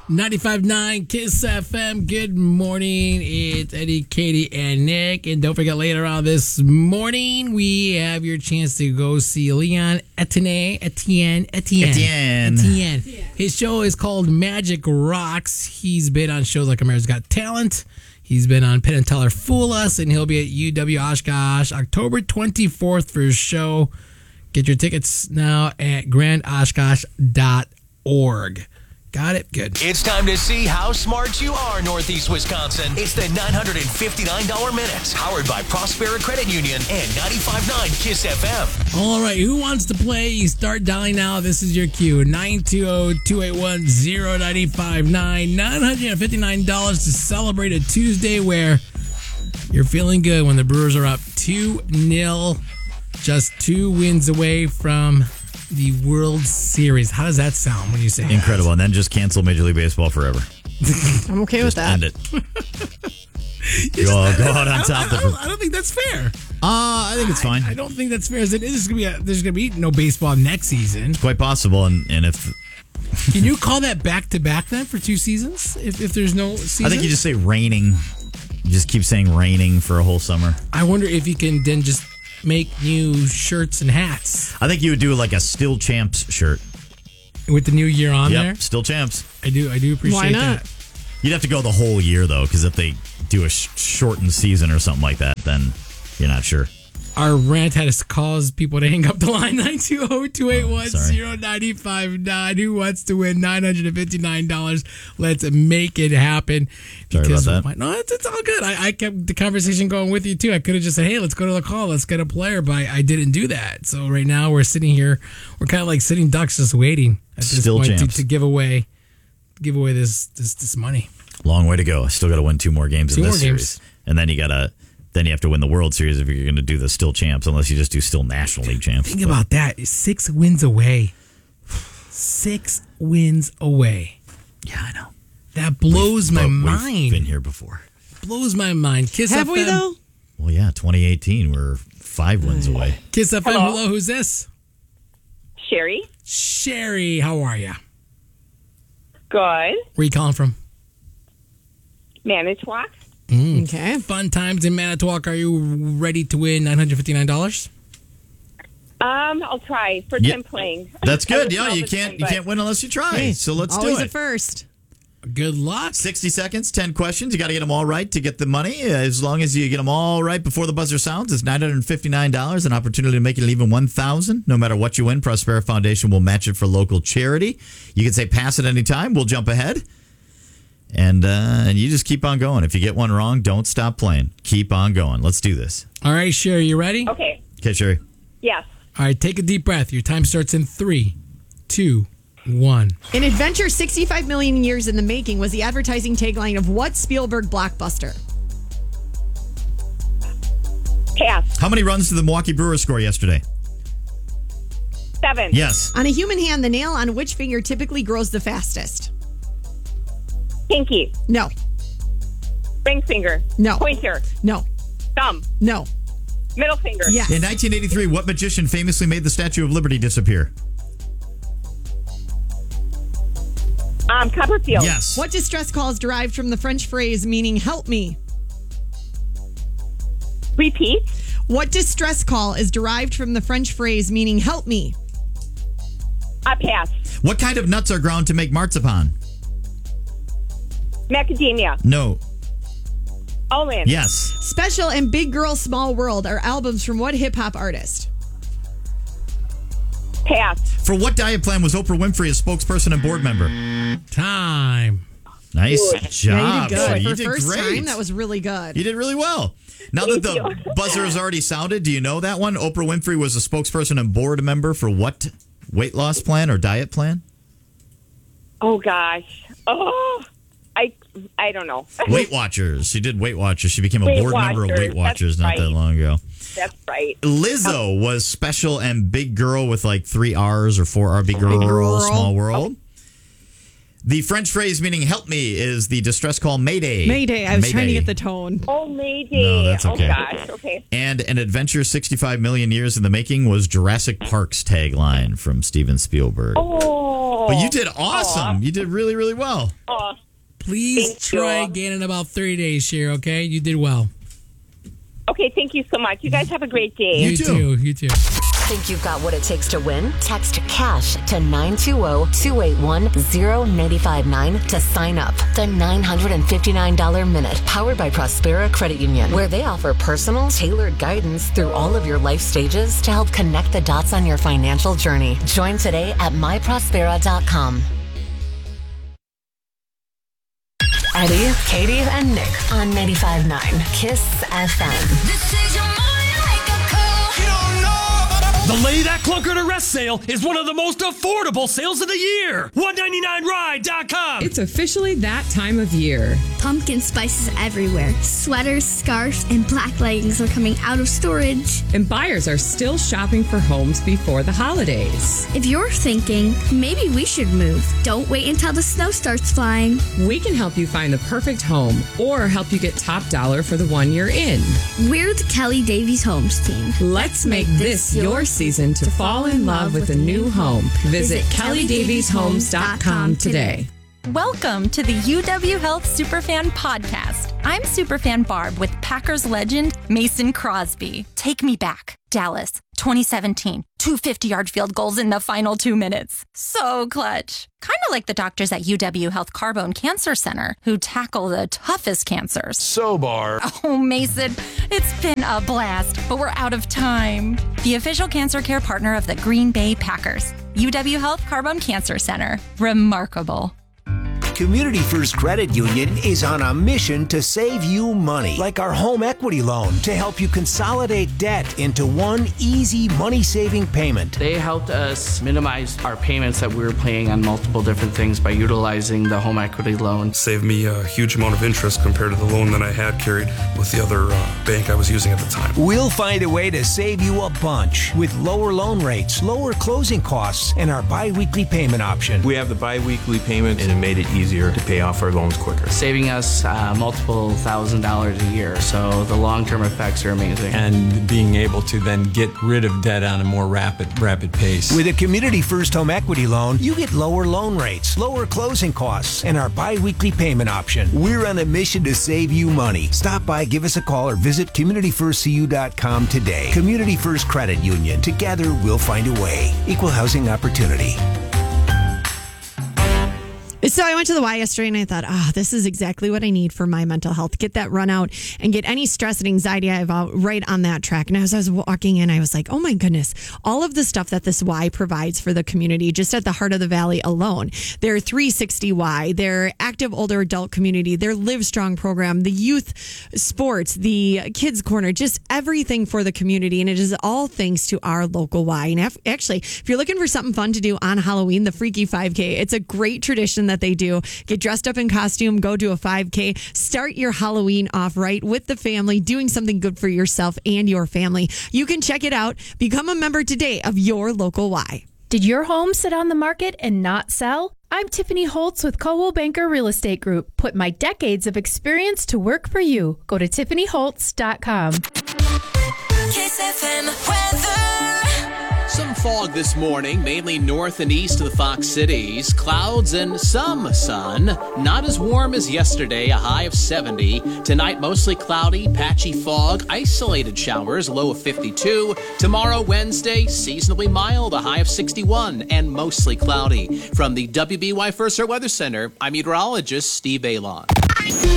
95.9 Kiss FM. Good morning. It's Eddie, Katie, and Nick. And don't forget, later on this morning, we have your chance to go see Leon Etienne. His show is called Magic Rocks. He's been on shows like America's Got Talent. He's been on Penn and Teller Fool Us, and he'll be at UW Oshkosh October 24th for his show. Get your tickets now at grandoshkosh.org. Got it? Good. It's time to see how smart you are, Northeast Wisconsin. It's the $959 Minute, powered by Prospera Credit Union and 95.9 Kiss FM. All right, who wants to play? You start dialing now. This is your cue. 920-281-0959. $959 to celebrate a Tuesday where you're feeling good when the Brewers are up 2-0, just 2 wins away from the World Series. How does that sound when you say incredible? And then just cancel Major League Baseball forever. I'm okay with that. End it. Go out on top. I don't think that's fair. I think it's fine. I don't think that's fair. There's gonna be no baseball next season. It's quite possible. And if can you call that back to back then for 2 seasons? If there's no season, I think you just say raining. You just keep saying raining for a whole summer. I wonder if you can then just make new shirts and hats. I think you would do like a Still Champs shirt with the new year on there. Still Champs. I do appreciate Why not? that. You'd have to go the whole year though, because if they do a shortened season or something like that, then you're not sure. Our rant had to cause people to hang up the line. 920-281-0959. Who wants to win $959? Let's make it happen. Sorry about that. No, it's all good. I kept the conversation going with you, too. I could have just said, hey, let's go to the call. Let's get a player. But I didn't do that. So right now we're sitting here. We're kind of like sitting ducks just waiting at this Still point champs. to give away this money. Long way to go. I still got to win 2 more games in this series. And then you have to win the World Series if you're going to do the Still Champs, unless you just do Still National League Champs. Think about that. 6 wins away. 6 wins away. Yeah, I know. That blows my mind. We've been here before. Blows my mind. Kiss Have FM. we, though? Well, yeah, 2018, we're 5 wins away. Kiss FM. Hello, who's this? Sherry. Sherry, how are you? Good. Where are you calling from? Manitowoc. Okay. Fun times in Manitowoc. Are you ready to win $959? I'll try. First time playing. That's good. Yeah, you can't win unless you try. Hey, so let's do always it. a first. Good luck. 60 seconds, 10 questions. You got to get them all right to get the money. As long as you get them all right before the buzzer sounds, it's $959, an opportunity to make it even $1,000. No matter what you win, Prospera Foundation will match it for local charity. You can say pass at any time. We'll jump ahead. And you just keep on going. If you get one wrong, don't stop playing. Keep on going. Let's do this. All right, Sherry, you ready? Okay. Okay, Sherry. Yes. All right, take a deep breath. Your time starts in 3, 2, 1. An adventure 65 million years in the making was the advertising tagline of what Spielberg blockbuster? Pass. How many runs did the Milwaukee Brewers score yesterday? 7. Yes. On a human hand, the nail on which finger typically grows the fastest? Pinky. No. Ring finger. No. Pointer. No. Thumb. No. Middle finger. Yes. In 1983, what magician famously made the Statue of Liberty disappear? Copperfield. Yes. What distress call is derived from the French phrase meaning help me? Repeat. What distress call is derived from the French phrase meaning help me? Pass. What kind of nuts are ground to make marzipan? Macadamia. No. Almond. Yes. Special and Big Girl Small World are albums from what hip-hop artist? Pass. For what diet plan was Oprah Winfrey a spokesperson and board member? Time. Nice job. Yeah, you did good. Sherry. For You did first great. time, that was really good. You did really well. Now that the buzzer has already sounded, do you know that one? Oprah Winfrey was a spokesperson and board member for what weight loss plan or diet plan? Oh, gosh. Oh, I don't know. Weight Watchers. She did Weight Watchers. She became a Weight board member of Watchers. Weight Watchers That's not that right. long ago. That's right. Lizzo was special and big girl with like 3 R's or 4 R. Big girl, small world. The French phrase meaning help me is the distress call Mayday. Mayday. I was trying to Mayday. get the tone. Oh, maybe. No, that's okay. Oh, gosh. Okay. And an adventure 65 million years in the making was Jurassic Park's tagline from Steven Spielberg. Oh, But you did awesome. You did really, really well. Oh, Please Thank try you. again in about 3 days, Cher, okay? You did well. okay, thank you so much. You guys have a great day. You too. You too. Think you've got what it takes to win? Text CASH to 920-281-0959 to sign up. The $959 Minute, powered by Prospera Credit Union, where they offer personal, tailored guidance through all of your life stages to help connect the dots on your financial journey. Join today at myprospera.com. Eddie, Katie, and Nick on 95.9 KISS FM. This is your morning wake-up call. The Lay That Clunker to Rest sale is one of the most affordable sales of the year. $199ride.com. It's officially that time of year. Pumpkin spices everywhere. Sweaters, scarves, and black leggings are coming out of storage. And buyers are still shopping for homes before the holidays. If you're thinking, maybe we should move, don't wait until the snow starts flying. We can help you find the perfect home or help you get top dollar for the one you're in. We're the Kelly Davies Homes team. Let's make this your season to fall in love with a new home. Visit KellyDaviesHomes.com today. Welcome to the UW Health Superfan Podcast. I'm Superfan Barb with Packers legend Mason Crosby. Take me back. Dallas, 2017. 2 50-yard field goals in the final 2 minutes. So clutch. Kind of like the doctors at UW Health Carbone Cancer Center who tackle the toughest cancers. So, Barb. Oh, Mason, it's been a blast, but we're out of time. The official cancer care partner of the Green Bay Packers. UW Health Carbone Cancer Center. Remarkable. Community First Credit Union is on a mission to save you money, like our home equity loan, to help you consolidate debt into one easy money-saving payment. They helped us minimize our payments that we were paying on multiple different things by utilizing the home equity loan. Saved me a huge amount of interest compared to the loan that I had carried with the other bank I was using at the time. We'll find a way to save you a bunch with lower loan rates, lower closing costs, and our bi-weekly payment option. We have the bi-weekly payment, and it made it easier to pay off our loans quicker. Saving us multiple $1,000s a year, so the long-term effects are amazing. And being able to then get rid of debt on a more rapid pace. With a Community First home equity loan, you get lower loan rates, lower closing costs, and our bi-weekly payment option. We're on a mission to save you money. Stop by, give us a call, or visit CommunityFirstCU.com today. Community First Credit Union. Together, we'll find a way. Equal housing opportunity. So I went to the Y yesterday and I thought, this is exactly what I need for my mental health. Get that run out and get any stress and anxiety I have out right on that track. And as I was walking in, I was like, oh my goodness, all of the stuff that this Y provides for the community, just at the heart of the valley alone. Their 360Y, their active older adult community, their Live Strong program, the youth sports, the kids corner, just everything for the community. And it is all thanks to our local Y. And actually, if you're looking for something fun to do on Halloween, the Freaky 5K, it's a great tradition that they do. Get dressed up in costume, go do a 5K, start your Halloween off right with the family, doing something good for yourself and your family. You can check it out. Become a member today of your local Y. Did your home sit on the market and not sell? I'm Tiffany Holtz with Coldwell Banker Real Estate Group. Put my decades of experience to work for you. Go to TiffanyHoltz.com. Kiss FM weather. Some fog this morning, mainly north and east of the Fox Cities. Clouds and some sun. Not as warm as yesterday, a high of 70. Tonight, mostly cloudy, patchy fog, isolated showers, low of 52. Tomorrow, Wednesday, seasonably mild, a high of 61, and mostly cloudy. From the WBY First Alert Weather Center, I'm meteorologist Steve Aylon.